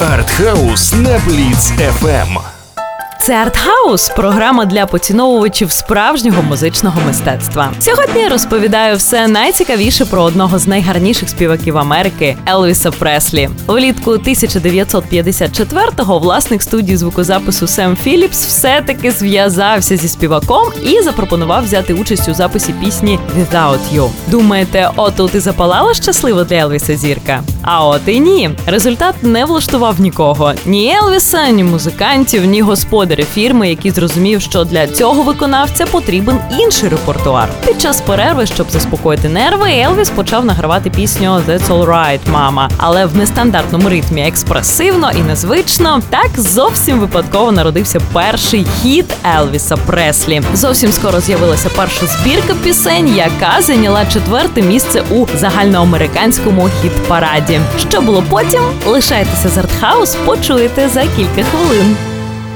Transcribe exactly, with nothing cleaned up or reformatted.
Артхаус на Бліц еф ем. Це Артхаус – програма для поціновувачів справжнього музичного мистецтва. Сьогодні я розповідаю все найцікавіше про одного з найгарніших співаків Америки – Елвіса Преслі. Влітку тисяча дев'ятсот п'ятдесят четвертого власник студії звукозапису Сем Філіпс все-таки зв'язався зі співаком і запропонував взяти участь у записі пісні «Without You». Думаєте, отут і запалала щасливо для Елвіса зірка? А от і ні. Результат не влаштував нікого. Ні Елвіса, ні музикантів, ні господарів фірми, який зрозумів, що для цього виконавця потрібен інший репертуар. Під час перерви, щоб заспокоїти нерви, Елвіс почав награвати пісню «That's all right, Mama», але в нестандартному ритмі, експресивно і незвично. Так зовсім випадково народився перший хіт Елвіса Преслі. Зовсім скоро з'явилася перша збірка пісень, яка зайняла четверте місце у загальноамериканському хіт-параді. Що було потім? Лишайтеся з Артхаус, почуєте за кілька хвилин.